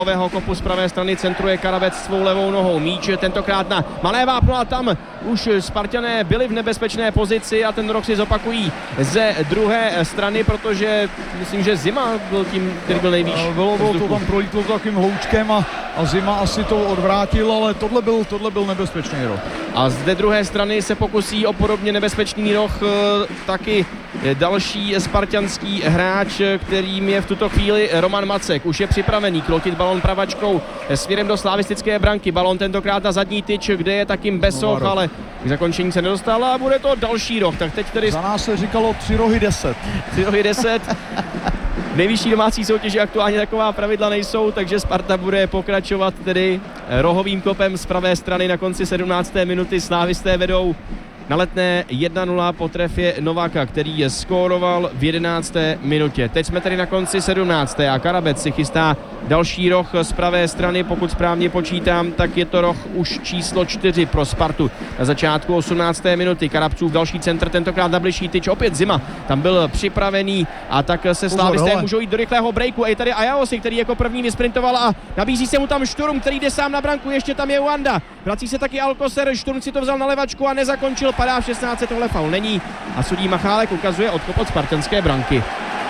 kopu z pravé strany centruje Karabec svou levou nohou. Míč tentokrát na malé vápno a tam už Spartané byli v nebezpečné pozici a ten roh si zopakují ze druhé strany, protože myslím, že Zima byl tím, který byl nejvíc. Bylo to tam prolítlo takovým hloučkem a Zima asi to odvrátil, ale tohle byl nebezpečný roh. A z té druhé strany se pokusí o podobně nebezpečný roh taky další spartanský hráč, kterým je v tuto chvíli Roman Macek. Už je připravený klotit balon pravačkou směrem do slavistické branky. Balon tentokrát na zadní tyč, kde je takým Besoch, ale k zakončení se nedostal a bude to další roh. Tak teď tedy... Za nás se říkalo 3 rohy 10. 3 rohy 10. V nejvyšší domácí soutěži aktuálně taková pravidla nejsou, takže Sparta bude pokračovat tedy rohovým kopem z pravé strany na konci 17. minuty. Slávisté vedou na Letné 1-0 po trefě Novaka, který je skóroval v 11. minutě. Teď jsme tedy na konci 17. a Karabec si chystá další roh z pravé strany. Pokud správně počítám, tak je to roh už číslo 4 pro Spartu. Na začátku 18. minuty Karabcův další centr, tentokrát na bližší tyč, opět Zima. Tam byl připravený a tak se slávisté můžou jít do rychlého breaku. A je tady Ajaosi, který jako první vysprintoval a nabízí se mu tam Šturm, který jde sám na branku. Ještě tam je Uanda. Vrací se taky Alcocer, Šturm si to vzal na levačku a nezakončil. Padá v 16, tohle faul není a sudí Machálek ukazuje odkop od spartanské branky.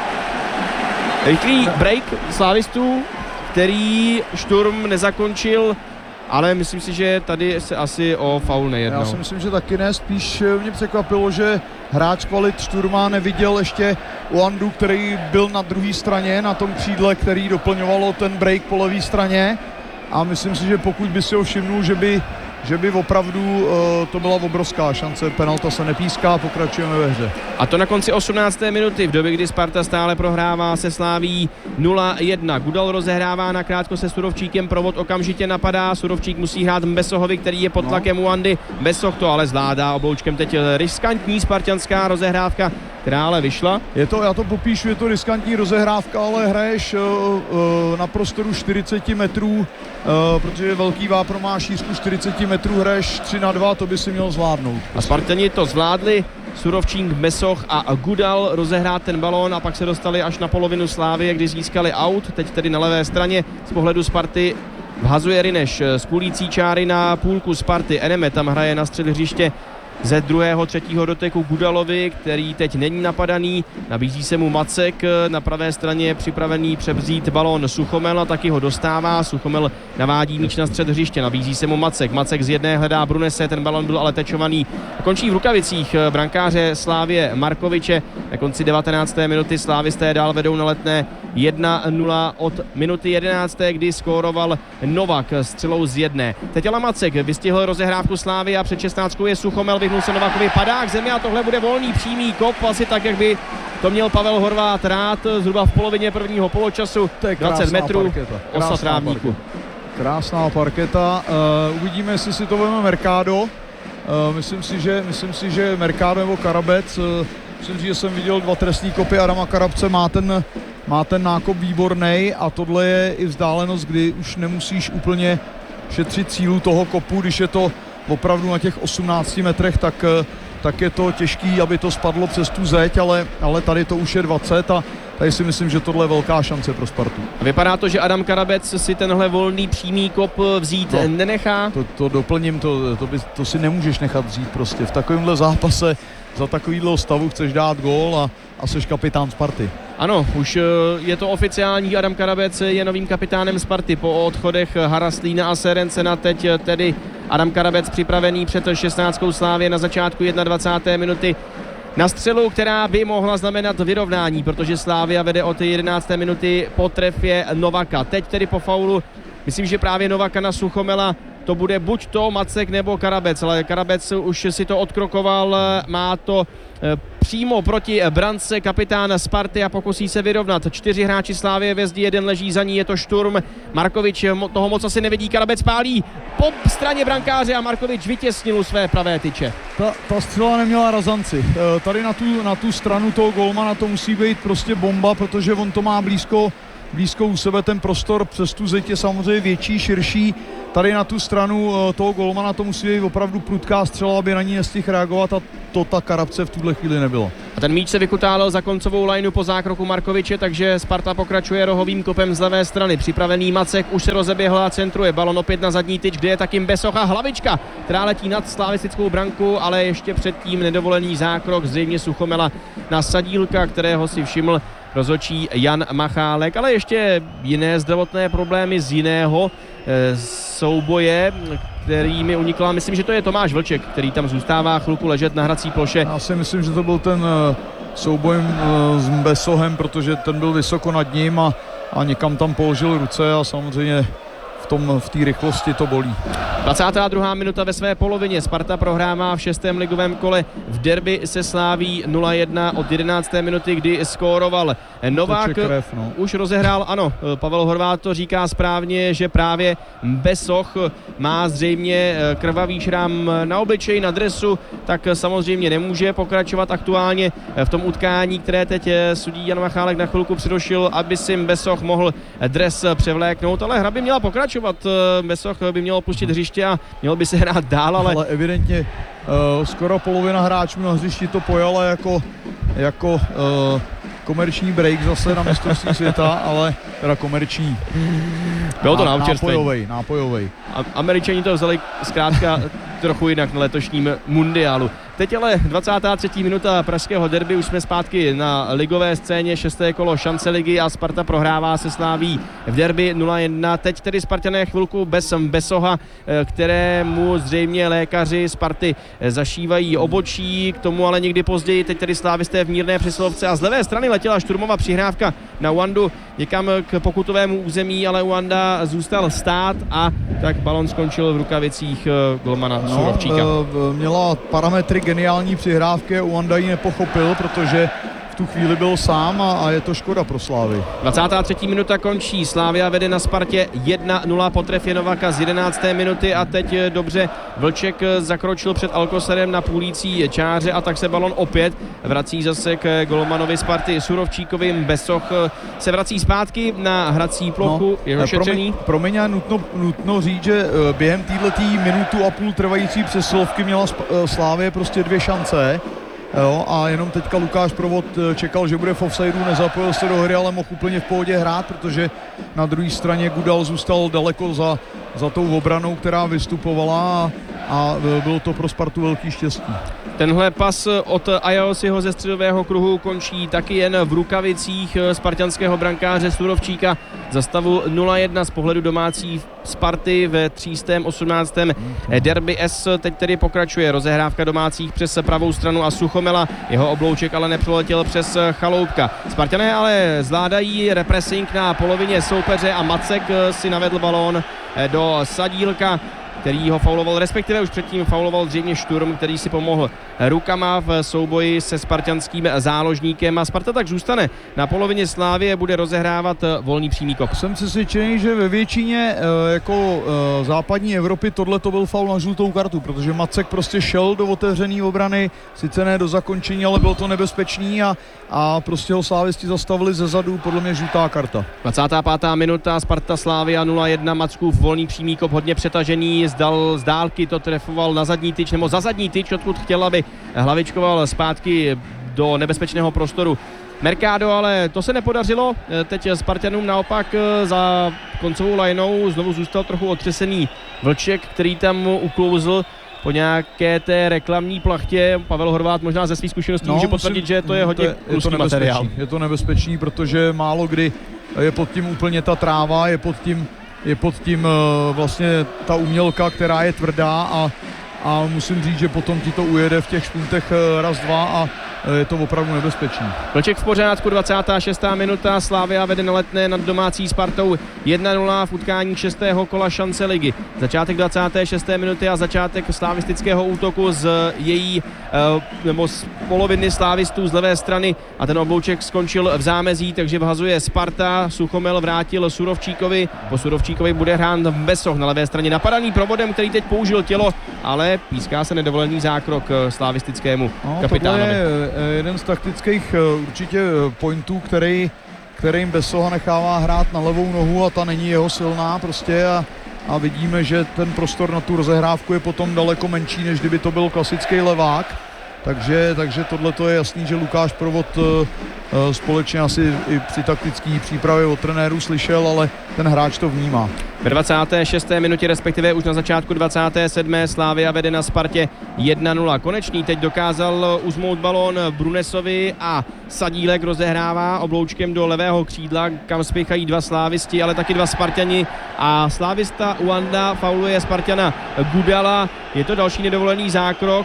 Rychlý break slávistů, který Šturm nezakončil, ale myslím si, že tady se asi o faul nejednalo. Já si myslím, že taky ne, spíš mě překvapilo, že hráč kvalit Šturma neviděl ještě Uandu, který byl na druhé straně, na tom křídle, který doplňovalo ten break po levé straně, a myslím si, že pokud by si ho všimnul, že by opravdu to byla obrovská šance. Penalta se nepíská, pokračujeme ve hře. A to na konci 18. minuty, v době, kdy Sparta stále prohrává se Sláví 0-1. Gudal rozehrává nakrátko se Surovčíkem, provod okamžitě napadá. Surovčík musí hrát Besohovi, který je pod tlakem Uandy. Besoch to ale zvládá obloučkem. Teď riskantní spartanská rozehrávka, která ale vyšla. Já to popíšu, je to riskantní rozehrávka, ale hraješ na prostoru 40 metrů, protože velký vápno má šířku 40 metrů, hraješ 3-2, to by si měl zvládnout. A Spartani to zvládli, Surovčík, Besoch a Gudal rozehrát ten balón a pak se dostali až na polovinu Slávie, kdy získali aut. Teď tedy na levé straně z pohledu Sparty vhazuje Rineš z půlící čáry na půlku Sparty. Eneme tam hraje na střed hřiště ze druhého, třetího doteku Gudalovi, který teď není napadaný. Nabízí se mu Macek, na pravé straně je připravený převzít balón Suchomel a taky ho dostává. Suchomel navádí míč na střed hřiště, nabízí se mu Macek. Macek z jedné hledá Brunese, ten balón byl ale tečovaný. Končí v rukavicích brankáře Slávie Markoviče. Na konci 19. minuty slávisté dál vedou na Letné 1-0 od minuty 11., kdy skóroval Novak střelou z jedné. Teď ale Macek vystihl rozehrávku Slávy a před 16 je Suchomel, vyhnul se Novakovi, padá k zemi a tohle bude volný přímý kop, asi tak, jak by to měl Pavel Horvát rád, zhruba v polovině prvního poločasu. 20 metrů osa trávníku. Krásná parketa. Uvidíme, jestli si to vezme Mercado. Myslím si, že Mercado nebo Karabec. Myslím si, že jsem viděl 2 trestní kopy Adama Karabce, má ten nákop výborný a tohle je i vzdálenost, kdy už nemusíš úplně šetřit cílu toho kopu, když je to opravdu na těch 18 metrech, tak je to těžký, aby to spadlo přes tu zeď, ale tady to už je 20 a tady si myslím, že tohle je velká šance pro Spartu. Vypadá to, že Adam Karabec si tenhle volný přímý kop vzít nenechá. To doplním, to si nemůžeš nechat vzít prostě. V takovémhle zápase za takovýhle stavu chceš dát gól a seš kapitán Sparty. Ano, už je to oficiální, Adam Karabec je novým kapitánem Sparty po odchodech Haraslína a Serencena. Teď tedy Adam Karabec připravený před 16. Slávě na začátku 21. minuty na střelu, která by mohla znamenat vyrovnání, protože Slavia vede od 11. minuty po trefě Novaka. Teď tedy po faulu, myslím, že právě Novaka na Suchomela, to bude buď to Macek nebo Karabec, ale Karabec už si to odkrokoval, má to přímo proti brance kapitán Sparty a pokusí se vyrovnat. 4 hráči Slávie ve zdi, 1 leží za ní, je to Šturm. Markovič toho moc asi nevidí, Karabec pálí po straně brankáře a Markovič vytěsnil u své pravé tyče. Ta střela neměla razanci. Tady na tu stranu toho golmana to musí být prostě bomba, protože on to má blízko blízko u sebe, ten prostor přes tu zeď je samozřejmě větší, širší. Tady na tu stranu toho golmana to musí být opravdu prudká střela, aby na ní nestihl reagovat, a to ta Karabce v tuhle chvíli nebylo. A ten míč se vykutálil za koncovou lineu po zákroku Markoviče, takže Sparta pokračuje rohovým kopem z levé strany. Připravený Macek už se rozeběhl a centruje. Balon opět na zadní tyč, kde je taky Besoch a hlavička, která letí nad slavistickou branku, ale ještě předtím nedovolený zákrok zřejmě Suchomela na Sadílka, kterého si všiml rozhodčí Jan Machálek, ale ještě jiné zdravotné problémy z jiného souboje, který mi unikl. Myslím, že to je Tomáš Vlček, který tam zůstává chvilku ležet na hrací ploše. Já si myslím, že to byl ten souboj s Besohem, protože ten byl vysoko nad ním a někam tam položil ruce a samozřejmě v té rychlosti to bolí. 22. minuta ve své polovině. Sparta prohrává v 6. ligovém kole v derby se Slaví 0-1 od 11. minuty, kdy skóroval Novák. Už rozehrál, ano, Pavel Horváth to říká správně, že právě Besoch má zřejmě krvavý šram na obličeji, na dresu, tak samozřejmě nemůže pokračovat aktuálně v tom utkání, které teď sudí Jan Machálek na chvilku přidošil, aby si Besoch mohl dres převléknout, ale hra by měla pokračovat. Besoch by měl opustit hřiště a měl by se hrát dál, ale evidentně skoro polovina hráčů na hřišti to pojala jako komerční break zase na mistrovství světa, ale teda komerční. Bylo to nápojovej. Nápojovej. Američani to vzali zkrátka trochu jinak na letošním mundiálu. Teď ale 23. minuta pražského derby, už jsme zpátky na ligové scéně, 6. kolo šance ligy a Sparta prohrává se Slaví v derby 0-1. Teď tedy Spartané chvilku bez Besoha, kterému zřejmě lékaři Sparty zašívají obočí, k tomu ale někdy později. Teď tedy slávisté v mírné přesilovce a z levé strany letěla šturmová přihrávka na Uandu někam k pokutovému území, ale Uanda zůstal stát a tak balon skončil v rukavicích golmana Surovčíka. Měla parametry geniální přihrávky, Uanda ji nepochopil, protože v tu chvíli byl sám a je to škoda pro Slávy. 23. minuta končí, Slavia vede na Spartě 1-0 po trefě Novaka z 11. minuty a teď dobře Vlček zakročil před Alcocerem na půlící čáře a tak se balon opět vrací zase k golmanovi Sparty Surovčíkovi. Besoch se vrací zpátky na hrací plochu, jeho šetření. Promiň, nutno říct, že během této minutu a půl trvající přesilovky měla Slavie prostě 2 šance. Jo, a jenom teďka Lukáš Provod čekal, že bude v offsideu, nezapojil se do hry, ale mohl úplně v pohodě hrát, protože na druhé straně Gudal zůstal daleko za tou obranou, která vystupovala a bylo to pro Spartu velký štěstí. Tenhle pas od Ayosiho ze středového kruhu končí taky jen v rukavicích spartanského brankáře Surovčíka za stavu 0-1 z pohledu domácí Sparty ve 318. derby S. Teď tedy pokračuje rozehrávka domácích přes pravou stranu a Suchomela, jeho oblouček ale nepřeletěl přes Chaloupka. Spartané ale zvládají repressing na polovině soupeře a Macek si navedl balón do Sadílka, který ho fauloval, respektive už předtím fauloval zřejmě Šturm, který si pomohl rukama v souboji se spartanským záložníkem a Sparta tak zůstane na polovině Slávie, bude rozehrávat volný přímý kop. Jsem přesvědčený, že ve většině západní Evropy tohle to byl faul na žlutou kartu, protože Macek prostě šel do otevřené obrany, sice ne do zakončení, ale bylo to nebezpečný a prostě ho slávisti zastavili zezadu, podle mě žlutá karta. 25. minuta, Sparta Slavia 0-1, Mackův volný přímý kop, hodně přetažený, z dálky to trefoval na zadní tyč, nebo za zadní tyč, odkud chtěl, aby hlavičkoval zpátky do nebezpečného prostoru Mercado, ale to se nepodařilo. Teď Spartanům naopak za koncovou linou znovu zůstal trochu otřesený Vlček, který tam uklouzl po nějaké té reklamní plachtě. Pavel Horváth možná ze svých zkušeností může potvrdit, že to je hodně kluský materiál. Je to nebezpečný, protože málo kdy je pod tím úplně ta tráva, je pod tím vlastně ta umělka, která je tvrdá a musím říct, že potom ti to ujede v těch špuntech raz, dva a je to opravdu nebezpečný. Vlček v pořádku, 26. minuta, Slavia vede na Letné nad domácí Spartou 1-0 v utkání 6. kola šance ligy. Začátek 26. minuty a začátek slavistického útoku z z poloviny slávistů z levé strany a ten oblouček skončil v zámezí, takže vhazuje Sparta, Suchomel vrátil Surovčíkovi, po Surovčíkovi bude hrán Besoch na levé straně, napadaný provodem, který teď použil tělo, ale píská se nedovolený zákrok slavistickému kapitánovi. Jeden z taktických určitě pointů, kterým Besoha nechává hrát na levou nohu a ta není jeho silná prostě a vidíme, že ten prostor na tu rozehrávku je potom daleko menší, než kdyby to byl klasický levák. Takže tohle je jasný, že Lukáš Provod společně asi i při taktické přípravě od trenérů slyšel, ale ten hráč to vnímá. Ve 26. minutě, respektive už na začátku 27. Slavia vede na Spartě 1-0. Konečný teď dokázal uzmout balón Brunesovi a Sadílek rozehrává obloučkem do levého křídla, kam spěchají dva slávisti, ale taky dva Sparťani a slávista Uanda fauluje Sparťana Gudala. Je to další nedovolený zákrok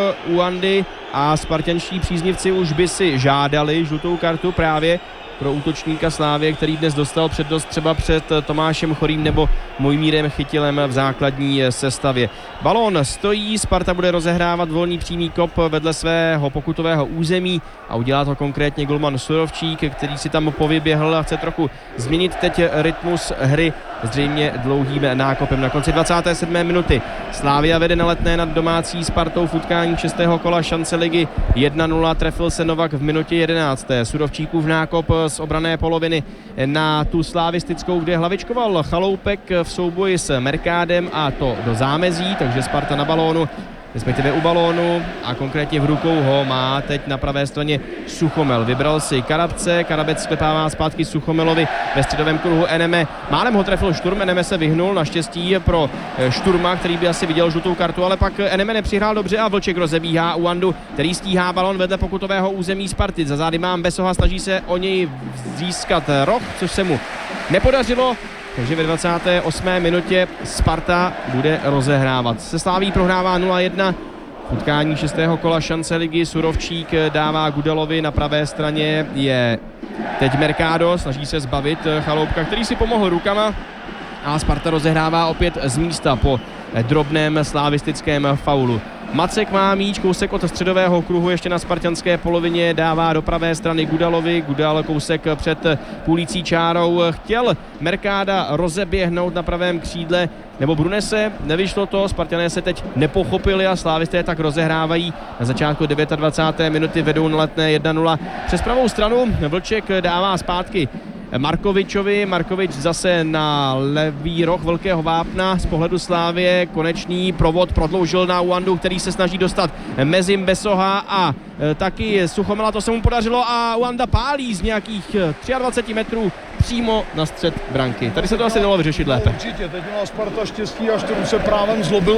Uandy a spartanští příznivci už by si žádali žlutou kartu právě pro útočníka Slávie, který dnes dostal přednost třeba před Tomášem Chorým nebo Mojmírem Chytilem v základní sestavě. Balón stojí, Sparta bude rozehrávat volný přímý kop vedle svého pokutového území a udělá to konkrétně golman Surovčík, který si tam povyběhl a chce trochu změnit teď rytmus hry zřejmě dlouhým nákopem. Na konci 27. minuty Slavia vede na Letné nad domácí Spartou v utkání 6. kola šance ligy 1-0. Trefil se Novak v minutě 11. Surovčíkův nákop z obranné poloviny na tu slavistickou, kde hlavičkoval Chaloupek v souboji s Merkádem a to do zámezí, takže Sparta na balónu, respektive u balónu a konkrétně v rukou ho má teď na pravé straně Suchomel. Vybral si Karabce, Karabec sklepává zpátky Suchomelovi ve středovém kruhu Eneme. Málem ho trefil Šturm, Eneme se vyhnul, naštěstí pro Šturma, který by asi viděl žlutou kartu, ale pak Eneme nepřihrál dobře a Vlček rozebíhá Uandu, který stíhá balon vedle pokutového území Sparty. Za zády mám Besoha, snaží se o něj získat roh, což se mu nepodařilo. Takže ve 28. minutě Sparta bude rozehrávat. Se Slaví prohrává 0-1. V utkání 6. kola šance ligy Surovčík dává Gudalovi, na pravé straně je teď Mercado, snaží se zbavit Chaloupka, který si pomohl rukama a Sparta rozehrává opět z místa po drobném slavistickém faulu. Macek má míč, kousek od středového kruhu ještě na spartanské polovině, dává do pravé strany Gudalovi, Gudal kousek před půlící čárou, chtěl Mercáda rozeběhnout na pravém křídle, nebo Brunese, nevyšlo to, Spartané se teď nepochopili a slávisté tak rozehrávají. Na začátku 29. minuty vedou na Letné 1-0. Přes pravou stranu Vlček dává zpátky Markovičovi, Markovič zase na levý roh velkého vápna z pohledu Slávie, konečný Provod prodloužil na Uandu, který se snaží dostat mezi Besoha a taky Suchomela, to se mu podařilo a Uanda pálí z nějakých 23 metrů přímo na střed branky. Tady se to asi dalo vyřešit lépe. Určitě, teď měla Sparta štěstí a Šturm se právem zlobil,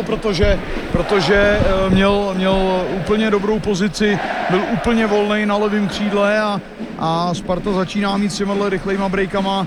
protože měl úplně dobrou pozici, byl úplně volnej na levém křídle a Sparta začíná mít s těmihle rychlejma breakama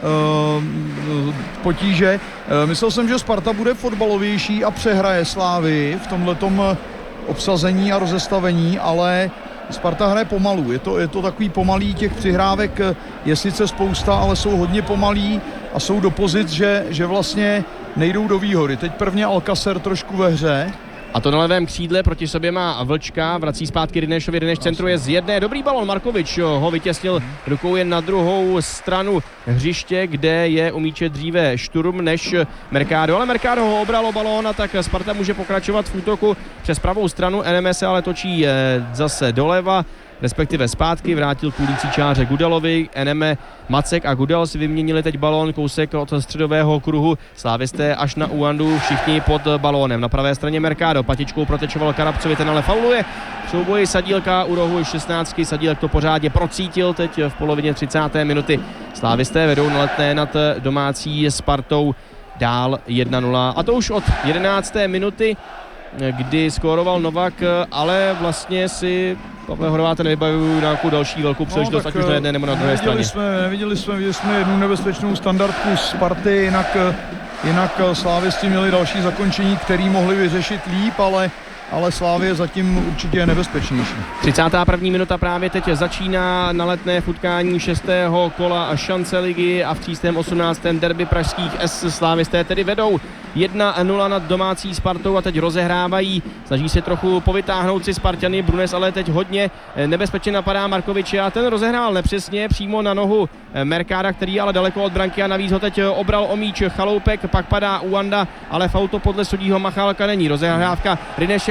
potíže. Myslel jsem, že Sparta bude fotbalovější a přehraje Slávii v tomhletom obsazení a rozestavení, ale Sparta hraje pomalu. Je to takový pomalý, těch přihrávek je sice spousta, ale jsou hodně pomalý a jsou do pozic, že vlastně nejdou do výhody. Teď prvně Alcacer trošku ve hře. A to na levém křídle proti sobě má Vlčka, vrací zpátky Rinešovi, Rineš centruje z jedné, dobrý balon, Markovič ho vytěsnil rukou jen na druhou stranu hřiště, kde je u míče dříve Šturm než Mercado, ale Mercado ho obralo balón a tak Sparta může pokračovat v útoku přes pravou stranu, NMS se ale točí zase doleva, respektive zpátky, vrátil půlící čáře Gudalovi, Eneme, Macek a Gudal si vyměnili teď balón, kousek od středového kruhu, slávisté až na Uandu, všichni pod balónem. Na pravé straně Mercado, patičkou protečoval Karabcovi, ten ale fauluje. V souboji Sadílka u rohu 16, Sadílek to pořádně procítil teď v polovině 30. minuty. Slávisté vedou na Letné nad domácí Spartou dál 1-0 a to už od 11. minuty, kdy skóroval Novak, ale vlastně si Pavel Horváta nevybavují nějakou další velkou příležitost, ať už na jedné nebo na druhé straně. Viděli jsme jednu nebezpečnou standardku Sparty, jinak slávisti měli další zakončení, který mohli vyřešit líp, ale Slávie zatím určitě je nebezpečnější. 31. minuta právě teď začíná na Letné v utkání 6. kola šance ligy a v příštím 18. derby pražských S slávisté tedy vedou 1-0 nad domácí Spartou a teď rozehrávají, snaží se trochu povytáhnout si Spartany, Brunes ale teď hodně nebezpečně napadá Markoviče a ten rozehrál nepřesně přímo na nohu Mercáda, který ale daleko od branky a navíc ho teď obral o míč Chaloupek, pak padá Uanda, ale v auto podle sudího Machálka není. Rozehrávka Rinešek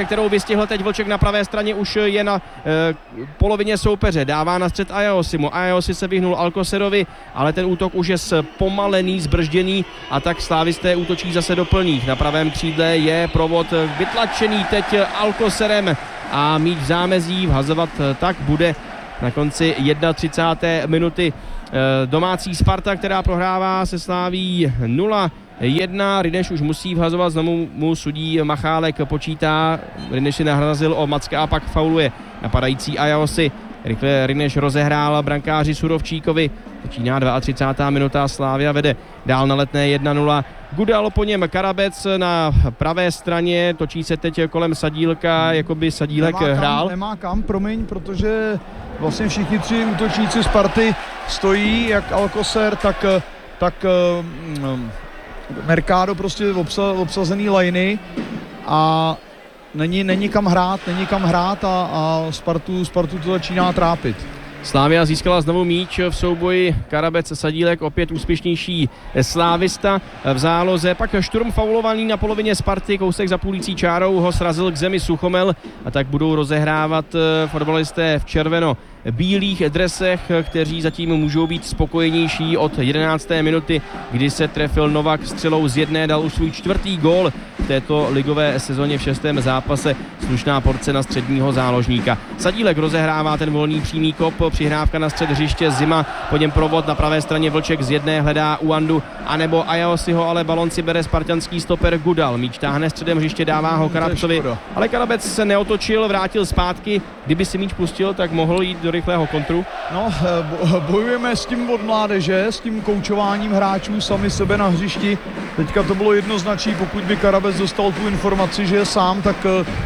kterou vystihl teď Vlček na pravé straně, už je na polovině soupeře, dává na střed Ayosimu. Ayosi se vyhnul Alcocerovi, ale ten útok už je zpomalený, zbržděný a tak slávisté útočí zase do plných. Na pravém křídle je provod vytlačený teď Alcocerem a míč v zámezí, vhazovat tak bude na konci 31. minuty domácí Sparta, která prohrává se Slaví 0-1. Rineš už musí vhazovat, znovu mu sudí Machálek počítá, Rineš si nahrazil o Macka a pak fauluje napadající Ayosi. Rychle Rineš rozehrál brankáři Surovčíkovi, začíná 32. minuta, Slavia vede dál na Letné 1-0. Gudal, po něm Karabec na pravé straně, točí se teď kolem Sadílka, jako by Sadílek hrál. Nemá kam, promiň, protože vlastně všichni tři útočníci Sparty stojí, jak Alcocer, tak Mercado, prostě obsazený lajny a není kam hrát a Spartu to začíná trápit. Slavia získala znovu míč v souboji, Karabec, Sadílek, opět úspěšnější slávista v záloze, pak šturm faulovaný na polovině Sparty, kousek za půlící čárou ho srazil k zemi Suchomel a tak budou rozehrávat fotbalisté v červeno-bílých dresech, kteří zatím můžou být spokojenější od 11. minuty, kdy se trefil Novak střelou z jedné, dal už svůj 4. gól v této ligové sezóně v 6. zápase, slušná porce na středního záložníka. Sadílek rozehrává ten volný přímý kop, přihrávka na střed hřiště, Zima, po něm provod na pravé straně, Vlček z jedné hledá Uandu anebo Ayosiho, ale balon si bere spartanský stoper Gudal. Míč táhne středem hřiště, dává ho Karabcovi, ale Karabec se neotočil, vrátil zpátky, kdyby si míč pustil, tak mohl jít do rychlého kontru. No, bojujeme s tím od mládeže, s tím koučováním hráčů sami sebe na hřišti. Teďka to bylo jednoznačné, pokud by Karabec dostal tu informaci, že je sám, tak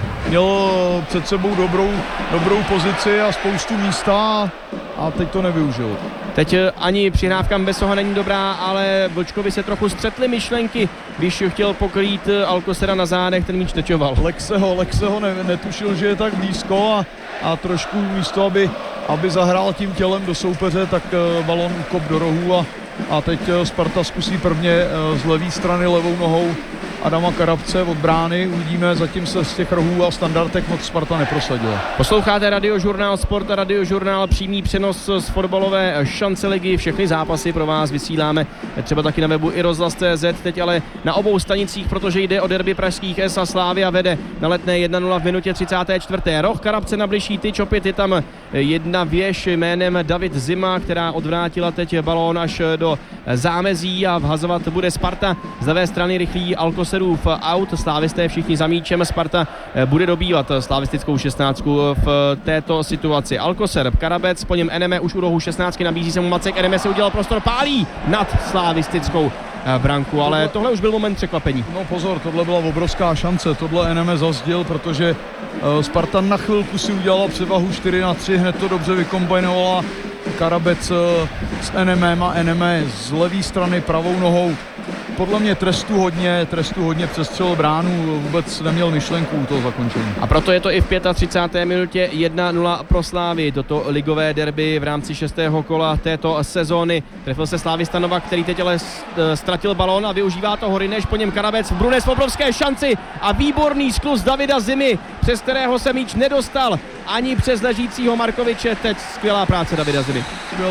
měl před sebou dobrou pozici a spoustu místa a teď to nevyužil. Teď ani přihrávka Mbesoha není dobrá, ale Vlčkovi se trochu střetly myšlenky, když chtěl pokrýt Alcocera na zádech, ten míč tečoval. Lexeho netušil, že je tak blízko a trošku místo, aby zahrál tím tělem do soupeře, tak balon kop do rohu a teď Sparta zkusí prvně z levé strany levou nohou Adama Karabce od brány, uvidíme, zatím se z těch rohů a standardek moc Sparta neprosadila. Posloucháte Radiožurnál Sport a Radiožurnál přímý přenos z fotbalové šance ligy, všechny zápasy pro vás vysíláme třeba taky na webu i rozhlas.cz, teď ale na obou stanicích, protože jde o derby pražských S a Slavia vede na Letné 1-0 v minutě 34. Roh Karabce na bližší tyč, opět je tam jedna věž jménem David Zima, která odvrátila teď balón až do zámezí a vhazovat bude Sparta. Z levé strany rychlý Alcocerův aut, slávisté všichni za míčem, Sparta bude dobývat slavistickou 16 v této situaci. Alcocer, Karabec, po něm Eneme už u rohu 16, nabízí se mu Macek, Eneme se udělal prostor, pálí nad slavistickou branku, ale tohle už byl moment překvapení. No pozor, tohle byla obrovská šance, tohle Eneme zazděl, protože Sparta na chvilku si udělala převahu 4-3, hned to dobře vykombinovala Karabec s Enemem a Eneme z levé strany pravou nohou. Podle mě trestu hodně přestřelil bránu, vůbec neměl myšlenku u toho zakončení. A proto je to i v 35. minutě 1-0 pro Slávy. Toto ligové derby v rámci 6. kola této sezóny. Trefil se slávista Novak, který teď ale ztratil balón a využívá to Rineš, po něm Karabec, Brunes v obrovské šanci a výborný skluz Davida Zimy, přes kterého se míč nedostal ani přes ležícího Markoviče. Teď skvělá práce Davida Zimy.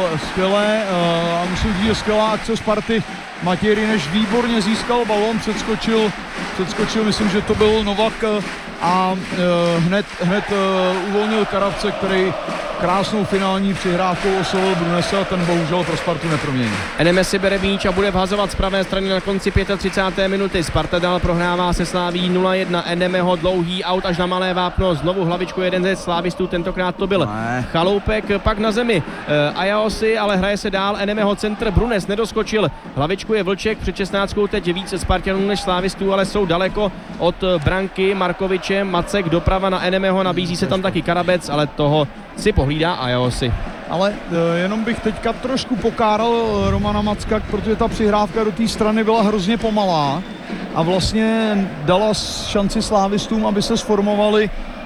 Skvělé a musím říct, že skvělá akce Sparty. Matěj Rineš výborně získal balón, předskočil, myslím, že to byl Novak a hned uvolnil Karabce, který krásnou finální přihrávkou oslovil Brunese a ten bohužel pro Spartu nepromění. Eneme si bere míč a bude vhazovat z pravé strany na konci 35. minuty. Sparta dál prohrává se Slaví 0-1. Enemeho dlouhý aut až na malé vápno. Znovu hlavičku jeden ze slávistů, tentokrát to byl Chaloupek, pak na zemi Ayosi, ale hraje se dál. Enemeho centr, Brunes nedoskočil. Hlavičku je Vlček, před 16 teď více Spartanů než slávistů, ale jsou daleko od branky Markoviče. Macek doprava na Enemeho, nabízí se tam taky Karabec, ale toho si pohlídá Ayosi. Ale jenom bych teďka trošku pokáral Romana Macka, protože ta přihrávka do té strany byla hrozně pomalá a vlastně dala šanci slávistům, aby se sformovali.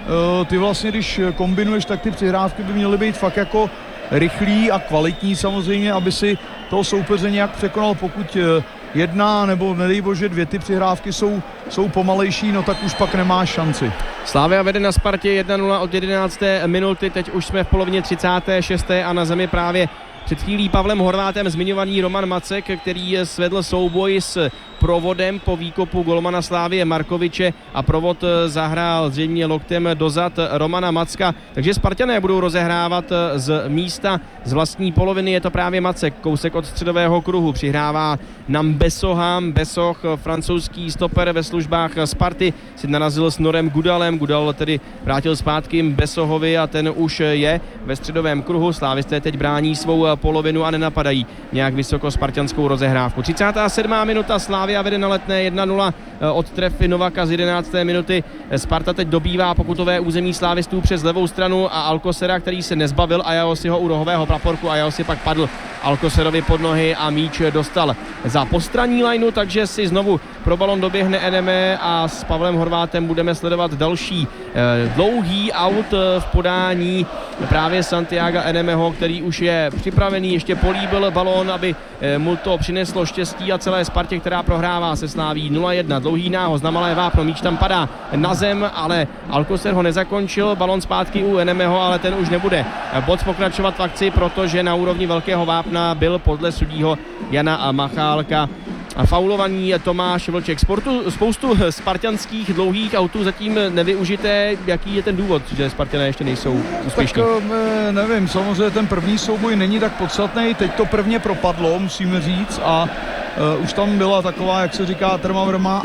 Ty vlastně, když kombinuješ, tak ty přihrávky by měly být fakt jako rychlý a kvalitní samozřejmě, aby si toho soupeře nějak překonal. Pokud jedna nebo nedej bože 2 ty přihrávky jsou pomalejší, no tak už pak nemáš šanci. Slavia vede na Spartě 1-0 od 11. minuty, teď už jsme v polovině 36. a na zemi právě před chvílí Pavlem Horvátem zmiňovaný Roman Macek, který svedl souboj s Provodem po výkopu golmana Slávie Markoviče a Provod zahrál zřejmě loktem dozad Romana Macka, takže Spartané budou rozehrávat z místa z vlastní poloviny, je to právě Macek, kousek od středového kruhu, přihrává nám Besoham, Besoch, francouzský stoper ve službách Sparty, si narazil s Norem Gudalem, Gudal tedy vrátil zpátky Besohovi a ten už je ve středovém kruhu, slávisté teď brání svou polovinu a nenapadají nějak vysoko spartanskou rozehrávku. 37. minuta, Slavia vede na Letné 1-0 od trefy Novaka z 11. minuty. Sparta teď dobývá pokutové území slávistů přes levou stranu a Alcosera, který se nezbavil Ajosiho u rohového praporku. Ajosi pak padl Alcoserovi pod nohy a míč dostal za postranní lineu, takže si znovu pro balon doběhne Eneme a s Pavlem Horvátem budeme sledovat další dlouhý aut v podání právě Santiaga Enemeho, který už je připravený, ještě políbil balón, aby mu to přineslo štěstí a celé Spartě, která prohrává se Slaví 0-1. Dlouhý nához na malé vápno, míč tam padá na zem, ale Alcocer ho nezakončil, balón zpátky u Enemeho, ale ten už nebude bod pokračovat v akci, protože na úrovni velkého vápna byl podle sudího Jana Machálka a faulovaný Tomáš Vlček. Spoustu spartanských dlouhých autů zatím nevyužité. Jaký je ten důvod, že Spartané ještě nejsou úspěšní? Tak nevím, samozřejmě ten první souboj není tak podstatný, teď to prvně propadlo, musíme říct, a už tam byla taková, jak se říká, trma,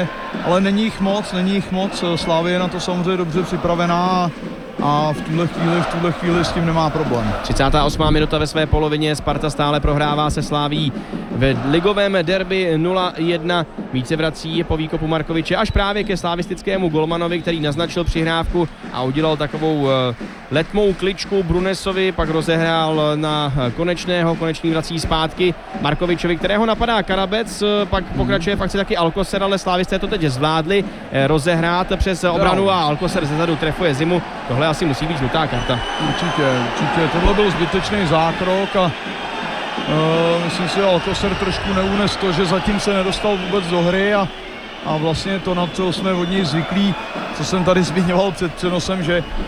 ale není jich moc, Slavie je na to samozřejmě dobře připravená a v tuhle chvíli s tím nemá problém. 38. minuta ve své polovině, Sparta stále prohrává se Slaví ve ligovém derby 0-1. Více vrací po výkopu Markoviče až právě ke slavistickému golmanovi, který naznačil přihrávku a udělal takovou letmou kličku Brunesovi, pak rozehrál na konečný vrací zpátky Markovičovi, kterého napadá Karabec, pak pokračuje v akci taky Alcocer, ale slavisté to teď zvládli rozehrát přes obranu a Alcocer zezadu trefuje Zimu. Tohle asi musí být žlutá karta. Určitě. Tohle byl zbytečný zákrok a myslím si, že Alcocer trošku neunes to, že zatím se nedostal vůbec do hry a vlastně to, na co jsme od něj zvyklí, co jsem tady zmiňoval před přenosem,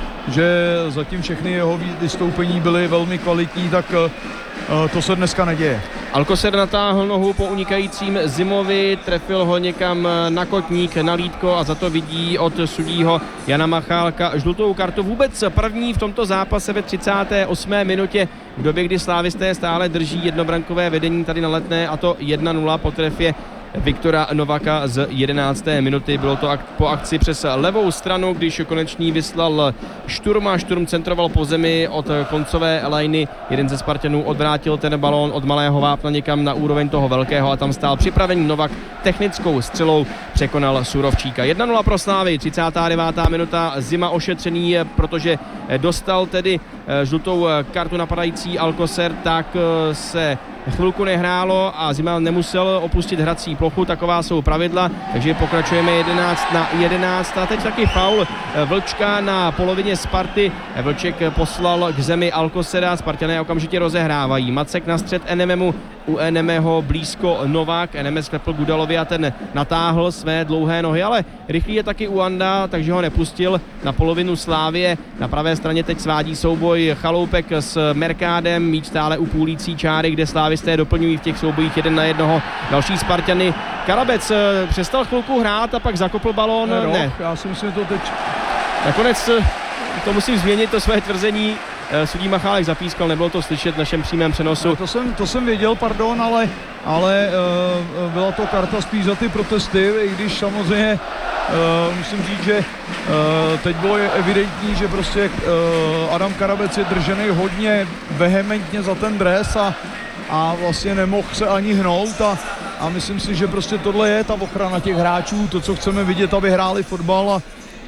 že zatím všechny jeho vystoupení byly velmi kvalitní, tak to se dneska neděje. Alcocer natáhl nohu po unikajícím Zimovi, trefil ho někam na kotník, na lítko a za to vidí od sudího Jana Machálka žlutou kartu. Vůbec první v tomto zápase ve 38. minutě, v době, kdy slávisté stále drží jednobrankové vedení tady na Letné, a to 1-0 po trefě Viktora Novaka z 11. minuty. Bylo to po akci přes levou stranu, když konečný vyslal Šturm a Šturm centroval po zemi od koncové lajny. Jeden ze Spartanů odvrátil ten balón od malého vápna někam na úroveň toho velkého a tam stál připravený Novak. Technickou střelou překonal Surovčíka. 1-0 pro Slávy, 39. minuta. Zima ošetřený, protože dostal tedy žlutou kartu napadající Alcocer, tak se chvilku nehrálo a Zima nemusel opustit hrací plochu, taková jsou pravidla, takže pokračujeme 11:11 a teď taky faul Vlčka na polovině Sparty. Vlček poslal k zemi Alcocera, Spartané okamžitě rozehrávají. Macek na střed Enememu, u Enemeho blízko Novák, Eneme sklepl Gudalovi a ten natáhl své dlouhé nohy, ale rychlý je taky Uanda, takže ho nepustil na polovinu Slávie. Na pravé straně teď svádí souboj Chaloupek s Merkádem, míč stále u půlící čáry, kde slávisté doplňují v těch soubojích 1-1 další Spartany. Karabec přestal chvilku hrát a pak zakopl balón. Ne. Já si myslím, že to teď... Nakonec to musím změnit, to své tvrzení. Sudí Machálek zapískal, nebylo to slyšet v našem přímém přenosu. To jsem věděl, pardon, ale byla to karta spíš za ty protesty, i když samozřejmě musím říct, že teď bylo evidentní, že prostě Adam Karabec je držený hodně vehementně za ten dres a vlastně nemohl se ani hnout a myslím si, že prostě tohle je ta ochrana těch hráčů, to, co chceme vidět, aby hráli fotbal a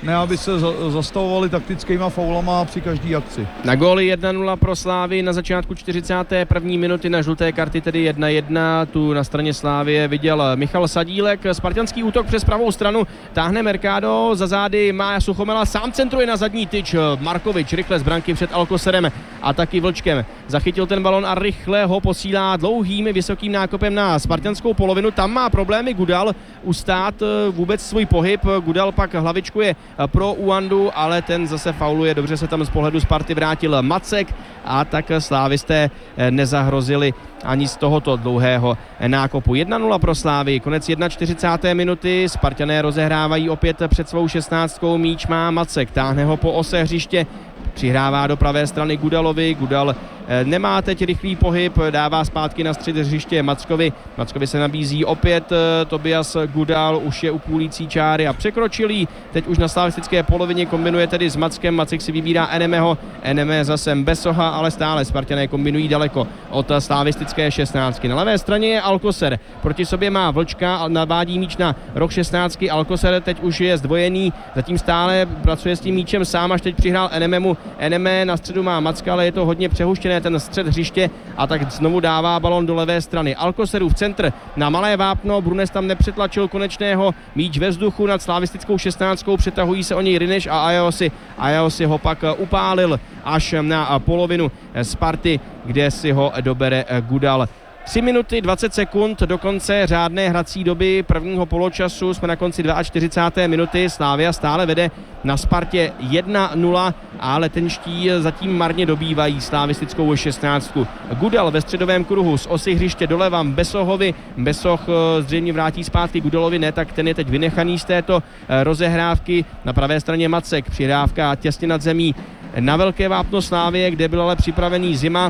ne aby se zastavovali taktickýma faulama při každé akci. Na góly 1-0 pro Slávy na začátku 41. minuty, na žluté karty tedy 1-1. Tu na straně Slávie viděl Michal Sadílek. Spartanský útok přes pravou stranu táhne Mercado, za zády má Suchomela, sám centruje na zadní tyč. Markovič rychle z branky před Alcocerem a taky Vlčkem. Zachytil ten balon a rychle ho posílá dlouhým vysokým nákopem na spartanskou polovinu. Tam má problémy Gudal ustát vůbec svůj pohyb. Gudal pak hlavičkuje pro Uandu, ale ten zase fauluje. Dobře se tam z pohledu Sparty vrátil Macek a tak slávisté nezahrozili ani z tohoto dlouhého nákopu. 1-0 pro Slávy, konec 41. minuty, Spartané rozehrávají opět před svou 16. Míč má Macek, táhne ho po ose hřiště, přihrává do pravé strany Gudalovi. Gudal nemá teď rychlý pohyb, dává zpátky na střed hřiště Mackovi. Mackovi se nabízí opět Tobias Gudal, už je u půlící čáry a překročil jí. Teď už na slavistické polovině kombinuje tedy s Mackem. Macek si vybírá Enemeho, Eneme zase Besoha, ale stále Spartané kombinují daleko od slavistické 16. Na levé straně je Alcocer, proti sobě má Vlčka a navádí míč na roh 16. Alcocer teď už je zdvojený, zatím stále pracuje s tím míčem sám, až teď přihrál Enememu. Eneme na středu má Macka, ale je to hodně přehuštěné ten střed hřiště a tak znovu dává balon do levé strany. Alcocerův centr na malé vápno, Brunes tam nepřetlačil Konečného, míč ve vzduchu nad slavistickou 16. Přetahují se o něj Rineš a Ajaosi ho pak upálil až na polovinu Sparty, kde si ho dobere Gudal. 3 minuty 20 sekund do konce řádné hrací doby prvního poločasu, jsme na konci 42. minuty, Slavia stále vede na Spartě 1-0, ale tenští zatím marně dobývají slavistickou 16. Gudal ve středovém kruhu z osy hřiště doleva Besohovi, Besoh zřejmě vrátí zpátky Gudalovi, ne, tak ten je teď vynechaný z této rozehrávky. Na pravé straně Macek, přihrávka těsně nad zemí na velké vápno Slávie, kde byl ale připravený Zima.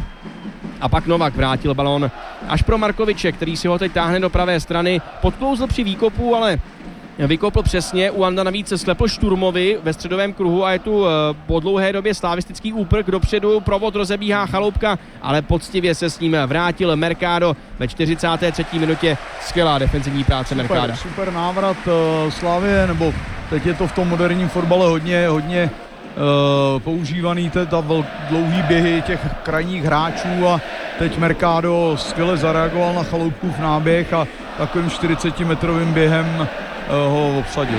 A pak Novak vrátil balón až pro Markoviče, který si ho teď táhne do pravé strany. Podklouzl při výkopu, ale vykopl přesně. Uanda navíc slepl Šturmovi ve středovém kruhu a je tu po dlouhé době slavistický úprk dopředu. Provod rozebíhá Chaloupka, ale poctivě se s ním vrátil Mercado ve 43. minutě. Skvělá defenzivní práce Mercada. Super návrat Slavie, nebo teď je to v tom moderním fotbale hodně používaný dlouhý běhy těch krajních hráčů a teď Mercado skvěle zareagoval na Chaloupkův náběh a takovým 40-metrovým během ho obsadil.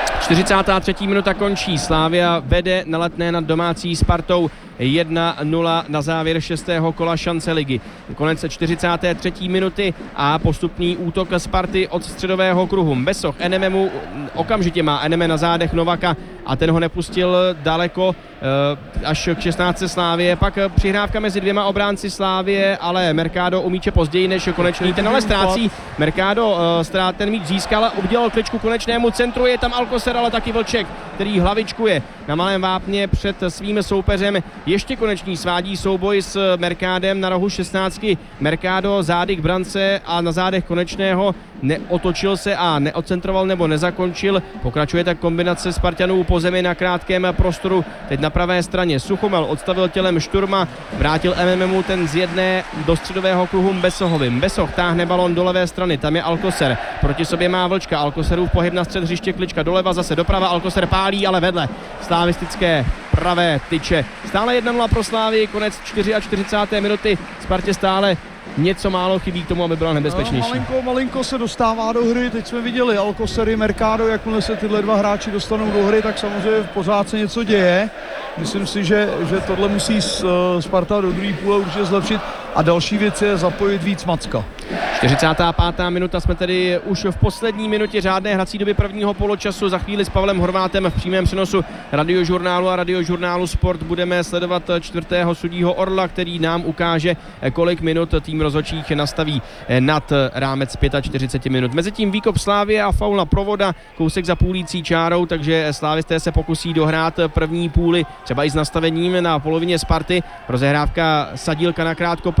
43. minuta končí, Slavia vede na Letné nad domácí Spartou 1-0 na závěr 6. kola šance ligy. Konec 43. minuty a postupný útok Sparty od středového kruhu. Besoch Enememu, okamžitě má Eneme na zádech Novaka a ten ho nepustil daleko až k 16. Slávie. Pak přihrávka mezi dvěma obránci Slávie, ale Mercado u míče později než Konečný. Ten ale ztrácí. Mercado ten míč získal, udělal kličku Konečnému, centruje tam Alcocer, ale taky Vlček, který hlavičkuje na malém vápně před svým soupeřem. Ještě Konečný svádí souboj s Mercádem na rohu 16. Mercado zády k brance a na zádech Konečného neotočil se a neocentroval nebo nezakončil. Pokračuje tak kombinace Spartanů po zemi na krátkém prostoru. Teď na pravé straně Suchomel odstavil tělem Šturma, vrátil MMMu ten z jedné do středového kruhu Besohovým. Besoh táhne balon do levé strany, tam je Alcocer. Proti sobě má Vlčka, Alcocerův pohyb na střed hřiště, klička doleva, zase doprava, Alcocer pálí, ale vedle slavistické pravé tyče. Stále 1-0 pro Slávii, konec 44. minuty, Spartě stále něco málo chybí k tomu, aby byla nebezpečnější. Malinko se dostává do hry, teď jsme viděli Alcocer i Mercado, jakmile se tyhle dva hráči dostanou do hry, tak samozřejmě pořád se něco děje. Myslím si, že tohle musí Sparta do druhé půle určitě zlepšit a další věc je zapojit víc Macka. 45. minuta, jsme tedy už v poslední minutě řádné hrací doby prvního poločasu. Za chvíli s Pavlem Horvátem v přímém přenosu Radiožurnálu a Radiožurnálu Sport budeme sledovat čtvrtého sudího Orla, který nám ukáže, kolik minut tým rozhodčích nastaví nad rámec 45 minut. Mezitím výkop Slávie a faul na Provoda, kousek za půlící čárou, takže slávisté se pokusí dohrát první půli, třeba i s nastavením na polovině Sparty. Rozehrávka Sadílka nakrátko pro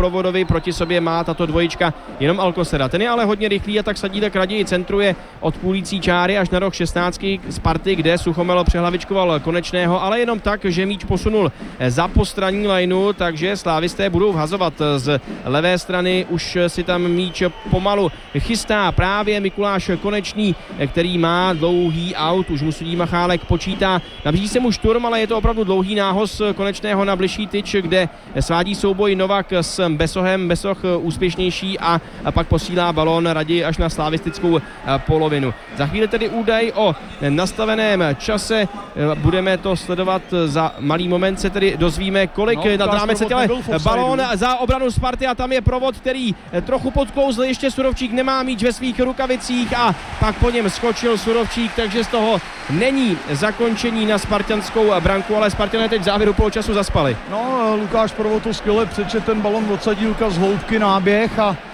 Holovodovi, proti sobě má tato dvojička jenom Alcosera. Ten je ale hodně rychlý a tak Sadílek raději centruje od půlící čáry až na roh 16 Sparty, kde Suchomelo přehlavičkoval Konečného, ale jenom tak, že míč posunul za postranní lajnu, takže slávisté budou vhazovat z levé strany. Už si tam míč pomalu chystá právě Mikuláš Konečný, který má dlouhý aut, už musí Machálek počítá. Nabízí se mu šturm, ale je to opravdu dlouhý nához Konečného na bližší tyč, kde svádí souboj Novak s Besohem. Besoch úspěšnější a pak posílá balón raději až na slavistickou polovinu. Za chvíli tedy údaj o nastaveném čase. Budeme to sledovat za malý moment, se tedy dozvíme, kolik nad rámec se těle balón za obranu Sparty a tam je provod, který trochu podklouzl, ještě Surovčík nemá míč ve svých rukavicích a pak po něm skočil Surovčík, takže z toho není zakončení na spartanskou branku, ale Spartané teď v závěru poločasu zaspali. No, Lukáš Provod to skvěle přečet ten balon od Sadílka z hloubky náběh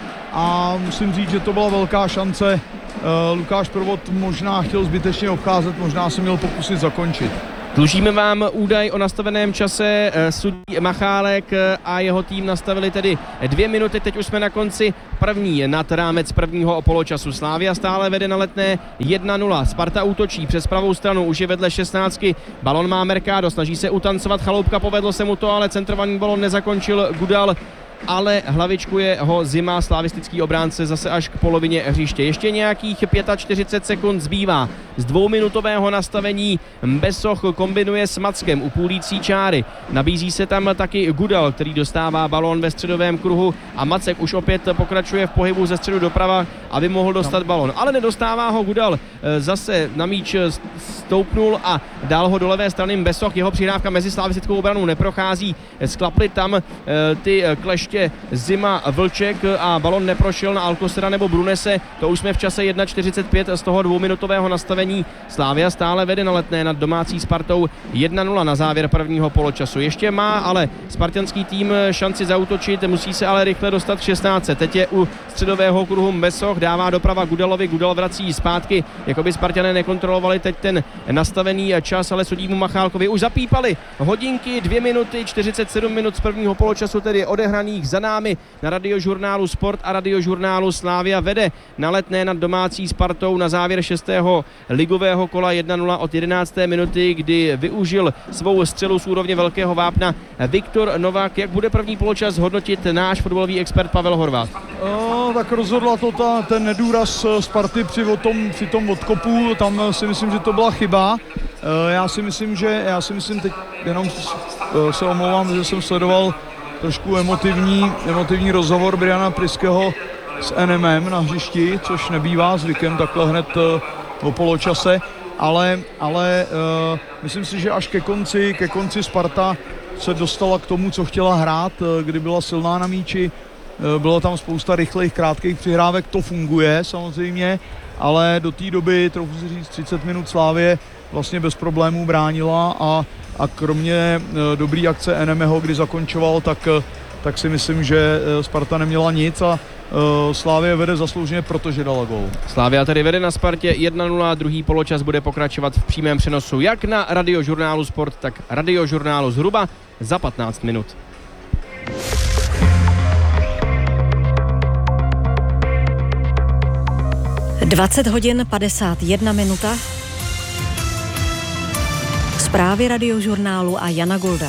a musím říct, že to byla velká šance. Lukáš Provod možná chtěl zbytečně obcházet, možná se měl pokusit zakončit. Dlužíme vám údaj o nastaveném čase. Sudí Machálek a jeho tým nastavili tedy 2 minuty. Teď už jsme na konci první nad rámec prvního poločasu. Slavia stále vede na Letné 1-0. Sparta útočí přes pravou stranu, už je vedle 16. Balon má Mercado, snaží se utancovat Chaloupka, povedlo se mu to, ale centrovaný balon nezakončil Gudal, ale hlavičkuje ho Zima, slavistický obránce zase až k polovině hřiště. Ještě nějakých 45 sekund zbývá. Z 2minutového nastavení Besoch kombinuje s Mackem u půlící čáry. Nabízí se tam taky Gudal, který dostává balón ve středovém kruhu a Macek už opět pokračuje v pohybu ze středu doprava, aby mohl dostat balón. Ale nedostává ho Gudal. Zase na míč stoupnul a dal ho do levé strany Besoch. Jeho přihrávka mezi slavistickou obranou neprochází. Sklapli tam ty kleště Zima, Vlček a balon neprošel na Alcosera nebo Brunese. To už jsme v čase 1:45 z toho 2minutového nastavení. Slavia stále vede na Letné nad domácí Spartou 1-0 na závěr prvního poločasu. Ještě má ale spartanský tým šanci zaútočit, musí se ale rychle dostat k 16. Teď je u středového kruhu Besoch, dává doprava Gudalovi, Gudal vrací zpátky, jako by Spartané nekontrolovali teď ten nastavený čas, ale sudí mu Machálkovi už zapípali hodinky, 2 minuty, 47 minut z prvního poločasu tedy odehraných za námi na Radiožurnálu Sport a Radiožurnálu Slavia vede na Letné nad domácí Spartou na závěr 6. ligového kola 1-0 od 11. minuty, kdy využil svou střelu z úrovně velkého vápna Viktor Novak. Jak bude první poločas hodnotit náš fotbalový expert Pavel Horváth? Tak rozhodla to ten nedůraz Sparty při tom odkopu, tam si myslím, že to byla chyba. Já si myslím, teď jenom se omlouvám, že jsem sledoval trošku emotivní rozhovor Briana Priského s NMM na hřišti, což nebývá zvykem takhle hned po poločase, ale myslím si, že až ke konci Sparta se dostala k tomu, co chtěla hrát, kdy byla silná na míči, bylo tam spousta rychlých, krátkých přihrávek, to funguje samozřejmě, ale do té doby, trochu si říct, 30 minut Slavie vlastně bez problémů bránila a kromě dobrý akce Enemeho, kdy zakončoval, tak si myslím, že Sparta neměla nic a Slavia vede zaslouženě, protože dala gól. Slavia tedy vede na Spartě 1-0, druhý poločas bude pokračovat v přímém přenosu jak na Radiožurnálu Sport, tak Radiožurnálu zhruba za 15 minut. Dvacet hodin 51 minuta. Zprávy Radiožurnálu a Jana Golda.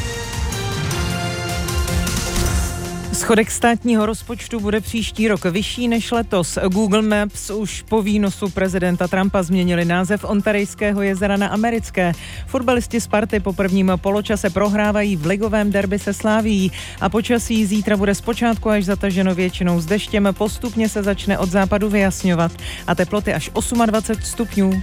Schodek státního rozpočtu bude příští rok vyšší než letos. Google Maps už po výnosu prezidenta Trumpa změnili název Ontarijského jezera na americké. Fotbalisti Sparty po prvním poločase prohrávají v ligovém derby se Slavií a počasí zítra bude zpočátku až zataženo většinou s deštěm, postupně se začne od západu vyjasňovat a teploty až 28 stupňů.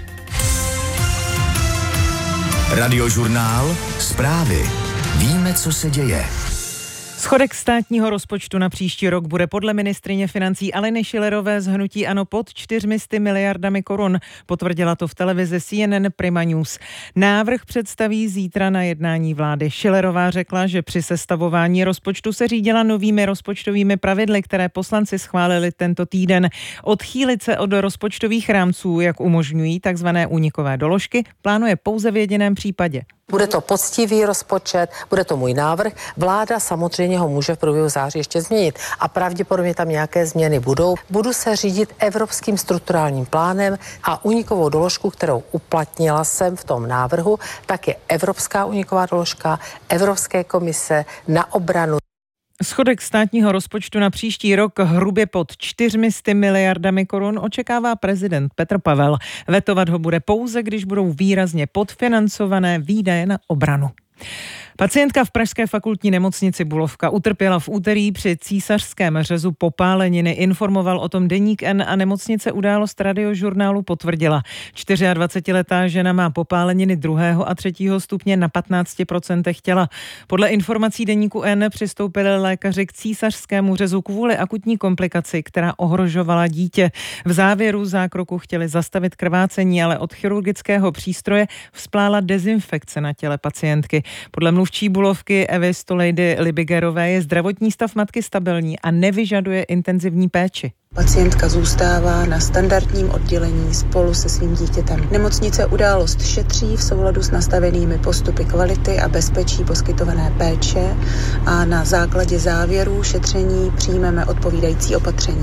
Radiožurnál, zprávy. Víme, co se děje. Schodek státního rozpočtu na příští rok bude podle ministryně financí Aleny Schillerové z hnutí ANO pod 400 miliardami korun. Potvrdila to v televizi CNN Prima News. Návrh představí zítra na jednání vlády. Schillerová řekla, že při sestavování rozpočtu se řídila novými rozpočtovými pravidly, které poslanci schválili tento týden. Odchýlit se od rozpočtových rámců, jak umožňují takzvané únikové doložky, plánuje pouze v jediném případě. Bude to poctivý rozpočet, bude to můj návrh. Vláda samozřejmě ho může v průběhu září ještě změnit a pravděpodobně tam nějaké změny budou. Budu se řídit evropským strukturálním plánem a únikovou doložku, kterou uplatnila jsem v tom návrhu, tak je evropská úniková doložka Evropské komise na obranu. Schodek státního rozpočtu na příští rok hrubě pod 400 miliardami korun očekává prezident Petr Pavel. Vetovat ho bude pouze, když budou výrazně podfinancované výdaje na obranu. Pacientka v pražské fakultní nemocnici Bulovka utrpěla v úterý při císařském řezu popáleniny. Informoval o tom Deník N a nemocnice událost Radiožurnálu potvrdila. 24letá žena má popáleniny 2. a 3. stupně na 15% těla. Podle informací Deníku N přistoupili lékaři k císařskému řezu kvůli akutní komplikaci, která ohrožovala dítě. V závěru zákroku chtěli zastavit krvácení, ale od chirurgického přístroje vzplála dezinfekce na těle pacientky. Podle mluvčí Bulovky Evy Stolejdy Libigerové je zdravotní stav matky stabilní a nevyžaduje intenzivní péči. Pacientka zůstává na standardním oddělení spolu se svým dítětem. Nemocnice událost šetří v souladu s nastavenými postupy kvality a bezpečí poskytované péče a na základě závěrů šetření přijmeme odpovídající opatření.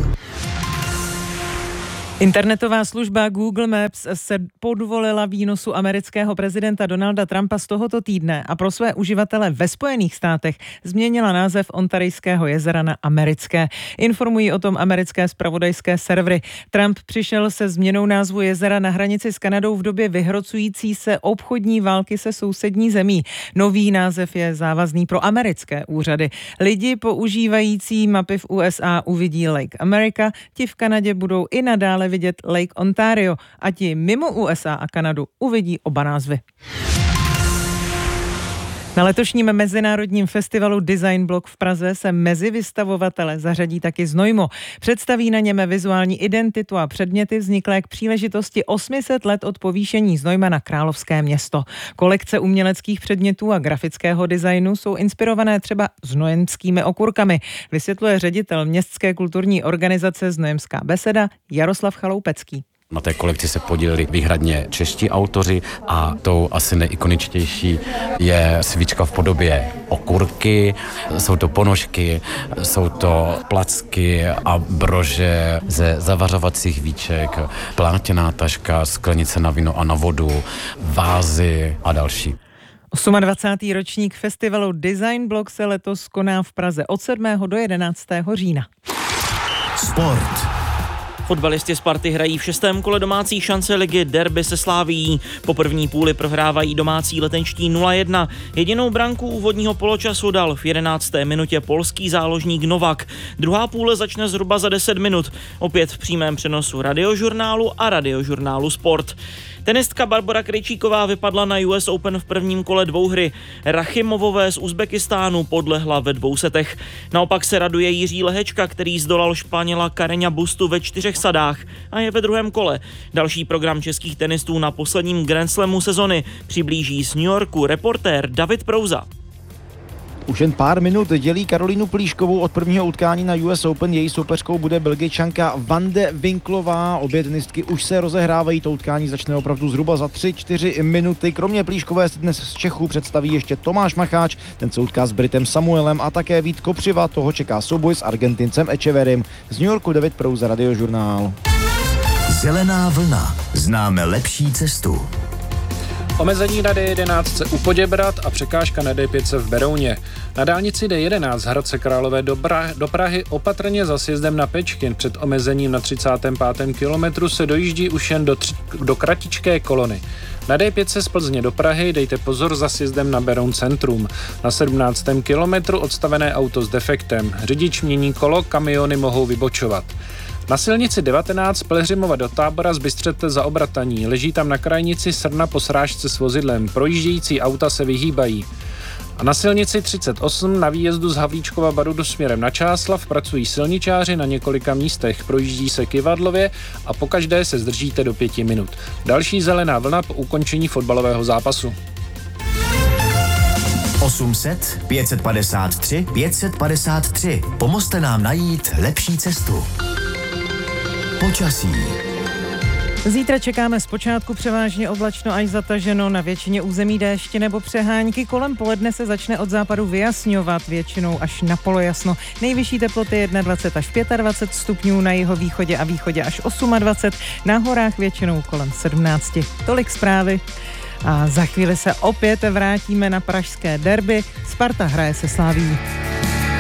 Internetová služba Google Maps se podvolila výnosu amerického prezidenta Donalda Trumpa z tohoto týdne a pro své uživatele ve Spojených státech změnila název Ontarijského jezera na americké. Informují o tom americké zpravodajské servery. Trump přišel se změnou názvu jezera na hranici s Kanadou v době vyhrocující se obchodní války se sousední zemí. Nový název je závazný pro americké úřady. Lidi používající mapy v USA uvidí Lake America, ti v Kanadě budou i nadále vidět Lake Ontario a ti mimo USA a Kanadu uvidí oba názvy. Na letošním mezinárodním festivalu Design Block v Praze se mezi vystavovatele zařadí taky Znojmo. Představí na něm vizuální identitu a předměty vzniklé k příležitosti 800 let od povýšení Znojma na královské město. Kolekce uměleckých předmětů a grafického designu jsou inspirované třeba znojemskými okurkami, vysvětluje ředitel městské kulturní organizace Znojemská beseda Jaroslav Chaloupecký. Na té kolekci se podíleli výhradně čeští autoři a tou asi nejikoničtější je svíčka v podobě okurky, jsou to ponožky, jsou to placky a brože ze zavařovacích víček, plátěná taška, sklenice na víno a na vodu, vázy a další. 28. ročník festivalu Design Block se letos koná v Praze od 7. do 11. října. Sport. Fotbalisti Sparty hrají v 6. kole domácí šance ligy derby se Slavií. Po první půli prohrávají domácí letenští 0-1. Jedinou branku úvodního poločasu dal v 11. minutě polský záložník Novak. Druhá půle začne zhruba za 10 minut. Opět v přímém přenosu Radiožurnálu a Radiožurnálu Sport. Tenistka Barbora Krejčíková vypadla na US Open v prvním kole dvouhry. Rachimovové z Uzbekistánu podlehla ve 2 setech. Naopak se raduje Jiří Lehečka, který zdolal Španěla Kareňa Bustu ve 4 sadách a je ve druhém kole. Další program českých tenistů na posledním Grand Slamu sezony přiblíží z New Yorku reportér David Prouza. Už jen pár minut dělí Karolínu Plíškovou od prvního utkání na US Open. Její soupeřkou bude Belgičanka Van de Winklová. Obě tenistky už se rozehrávají. To utkání začne opravdu zhruba za 3-4 minuty. Kromě Plíškové se dnes z Čechů představí ještě Tomáš Macháč. Ten se utká s Britem Samuelem a také Vít Kopřiva. Toho čeká souboj s Argentincem Echeverrym. Z New Yorku David Prouza, Radiožurnál. Zelená vlna. Známe lepší cestu. Omezení na D11 u Poděbrad a překážka na D5 v Berouně. Na dálnici D11 z Hradce Králové do Prahy opatrně za sjezdem na Pečkin. Před omezením na 35. kilometru se dojíždí už jen do kratičké kolony. Na D5 z Plzně do Prahy dejte pozor za sjezdem na Beroun centrum. Na 17. kilometru odstavené auto s defektem. Řidič mění kolo, kamiony mohou vybočovat. Na silnici 19 Pelhřimova do Tábora z Bystřete za Obrataní. Leží tam na krajnici srna po srážce s vozidlem. Projíždějící auta se vyhýbají. A na silnici 38 na výjezdu z Havlíčkova Baru směrem na Čáslav pracují silničáři na několika místech. Projíždí se Kyvadlově a pokaždé se zdržíte do 5 minut. Další zelená vlna po ukončení fotbalového zápasu. 800 553 553. Pomozte nám najít lepší cestu. Počasí. Zítra čekáme zpočátku převážně oblačno až zataženo, na většině území déště nebo přehánky. Kolem poledne se začne od západu vyjasňovat, většinou až na polojasno. Nejvyšší teploty 21 až 25 stupňů, na jihovýchodě a východě až 28, na horách většinou kolem 17. Tolik zprávy. A za chvíli se opět vrátíme na pražské derby. Sparta hraje se Slavií.